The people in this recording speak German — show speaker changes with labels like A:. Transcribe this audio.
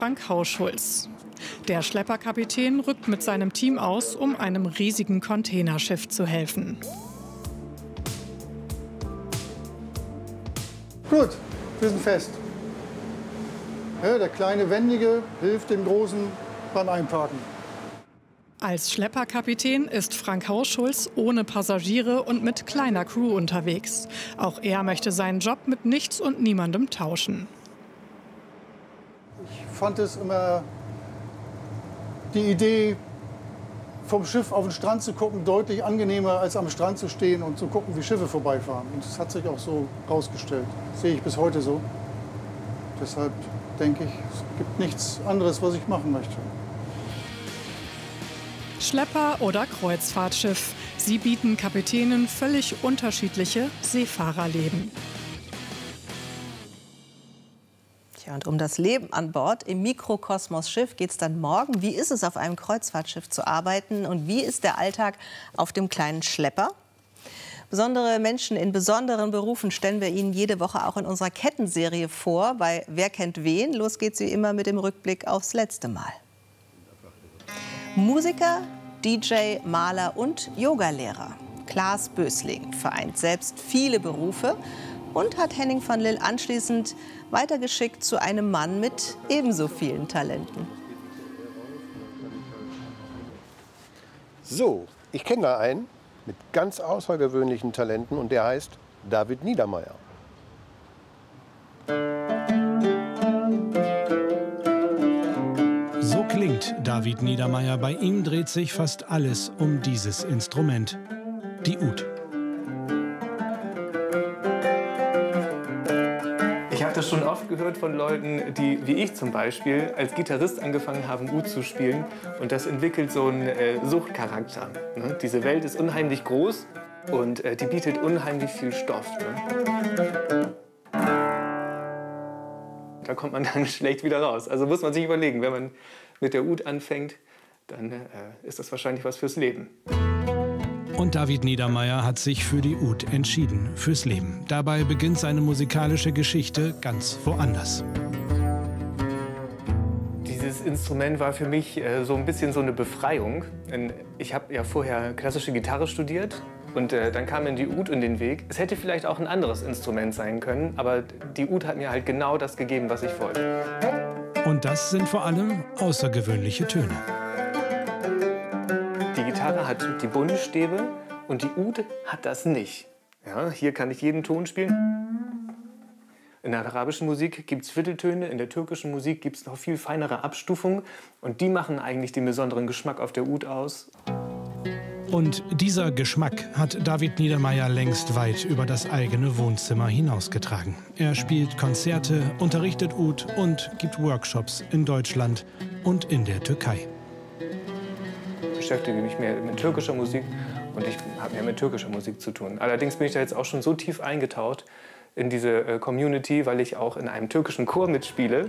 A: Frank Hausschulz. Der Schlepperkapitän rückt mit seinem Team aus, um einem riesigen Containerschiff zu helfen.
B: Gut, wir sind fest. Ja, der kleine Wendige hilft dem Großen beim Einparken.
A: Als Schlepperkapitän ist Frank Hausschulz ohne Passagiere und mit kleiner Crew unterwegs. Auch er möchte seinen Job mit nichts und niemandem tauschen.
B: Ich fand es immer die Idee, vom Schiff auf den Strand zu gucken, deutlich angenehmer, als am Strand zu stehen und zu gucken, wie Schiffe vorbeifahren. Und das hat sich auch so herausgestellt. Das sehe ich bis heute so. Deshalb denke ich, es gibt nichts anderes, was ich machen möchte.
A: Schlepper oder Kreuzfahrtschiff. Sie bieten Kapitänen völlig unterschiedliche Seefahrerleben.
C: Tja, und um das Leben an Bord im Mikrokosmos-Schiff geht es dann morgen. Wie ist es, auf einem Kreuzfahrtschiff zu arbeiten und wie ist der Alltag auf dem kleinen Schlepper? Besondere Menschen in besonderen Berufen stellen wir Ihnen jede Woche auch in unserer Kettenserie vor. Bei Wer kennt wen? Los geht's wie immer mit dem Rückblick aufs letzte Mal. Musiker, DJ, Maler und Yogalehrer. Klaas Bösling vereint selbst viele Berufe und hat Henning van Lill anschließend weitergeschickt zu einem Mann mit ebenso vielen Talenten.
D: So, ich kenne da einen mit ganz außergewöhnlichen Talenten und der heißt David Niedermeyer.
E: So klingt David Niedermeyer. Bei ihm dreht sich fast alles um dieses Instrument, die Ud.
F: Ich habe das schon oft gehört von Leuten, die, wie ich zum Beispiel, als Gitarrist angefangen haben, Ud zu spielen. Und das entwickelt so einen Suchtcharakter. Ne? Diese Welt ist unheimlich groß und die bietet unheimlich viel Stoff. Ne? Da kommt man dann schlecht wieder raus. Also muss man sich überlegen, wenn man mit der Ud anfängt, dann ist das wahrscheinlich was fürs Leben.
E: Und David Niedermeyer hat sich für die Ud entschieden, fürs Leben. Dabei beginnt seine musikalische Geschichte ganz woanders.
F: Dieses Instrument war für mich so ein bisschen so eine Befreiung. Ich habe ja vorher klassische Gitarre studiert und dann kam mir die Ud in den Weg. Es hätte vielleicht auch ein anderes Instrument sein können, aber die Ud hat mir halt genau das gegeben, was ich wollte.
E: Und das sind vor allem außergewöhnliche Töne.
F: Die Gitarre hat die Bundesstäbe und die Ud hat das nicht. Ja, hier kann ich jeden Ton spielen. In der arabischen Musik gibt es Vierteltöne, in der türkischen Musik gibt es noch viel feinere Abstufungen. Und die machen eigentlich den besonderen Geschmack auf der Ud aus.
E: Und dieser Geschmack hat David Niedermeyer längst weit über das eigene Wohnzimmer hinausgetragen. Er spielt Konzerte, unterrichtet Ud und gibt Workshops in Deutschland und in der Türkei.
F: Ich beschäftige mich mehr mit türkischer Musik und ich habe mehr mit türkischer Musik zu tun. Allerdings bin ich da jetzt auch schon so tief eingetaucht in diese Community, weil ich auch in einem türkischen Chor mitspiele.